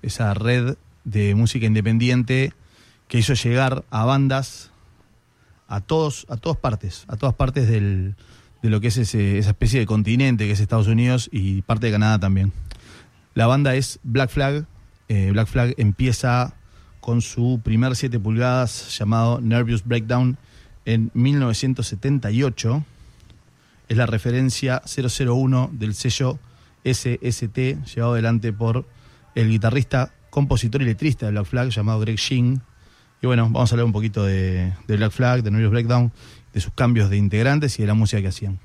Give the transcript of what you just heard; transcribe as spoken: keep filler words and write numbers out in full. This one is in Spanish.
esa red de música independiente que hizo llegar a bandas a todos, a todas partes, a todas partes del, de lo que es ese, esa especie de continente que es Estados Unidos y parte de Canadá también. La banda es Black Flag. Eh, Black Flag empieza con su primer siete pulgadas llamado Nervous Breakdown en mil novecientos setenta y ocho. Es la referencia cero cero uno del sello S S T, llevado adelante por el guitarrista, compositor y letrista de Black Flag, llamado Greg Ginn. Y bueno, vamos a hablar un poquito de, de Black Flag, de Nervous Breakdown, de sus cambios de integrantes y de la música que hacían.